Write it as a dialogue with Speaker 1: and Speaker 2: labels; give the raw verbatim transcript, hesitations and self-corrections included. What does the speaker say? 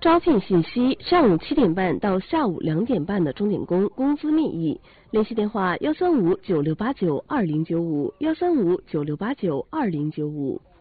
Speaker 1: 招聘信息：上午七点半到下午两点半的钟点工，工资面议。联系电话：幺三五九六八九二零九五，幺三五九六八九二零九五。